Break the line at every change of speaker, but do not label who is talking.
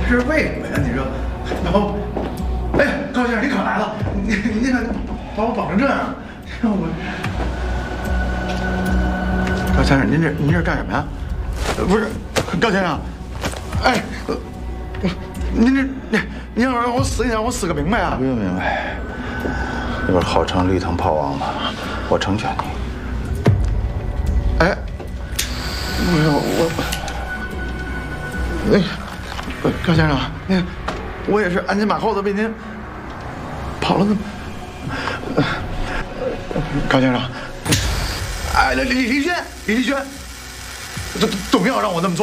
这是为什么呀？你说，哎，高先生，你可来了！你看把我绑成这样，我。高先生，您这干什么呀？不是，高先生，哎，您要让我死，你让我死个明白啊！
不用明白，你不是号称绿藤炮王吗？我成全你。
哎，高先生，我也是鞍前马后的为您跑了那么，高先生，哎，李立轩，董要让我那么做。